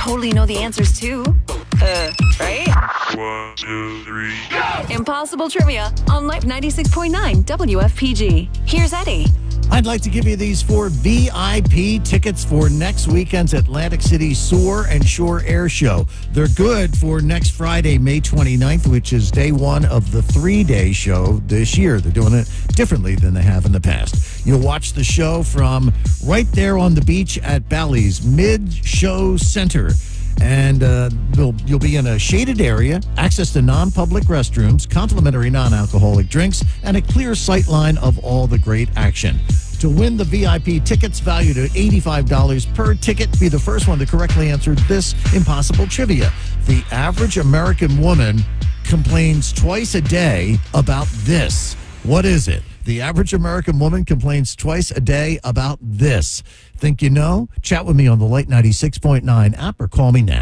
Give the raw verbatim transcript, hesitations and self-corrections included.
totally know the answers too. Uh, right? One, two, three, go! Impossible Trivia on Life ninety-six point nine W F P G. Here's Eddie. I'd like to give you these four V I P tickets for next weekend's Atlantic City Soar and Shore Air Show. They're good for next Friday, May twenty-ninth, which is day one of the three-day show this year. They're doing it differently than they have in the past. You'll watch the show from right there on the beach at Bally's Mid-Show Center. And uh, you'll, you'll be in a shaded area, access to non-public restrooms, complimentary non-alcoholic drinks, and a clear sight line of all the great action. To win the V I P tickets valued at eighty-five dollars per ticket, be the first one to correctly answer this impossible trivia. The average American woman complains twice a day about this. What is it? The average American woman complains twice a day about this. Think you know? Chat with me on the Light ninety-six point nine app or call me now.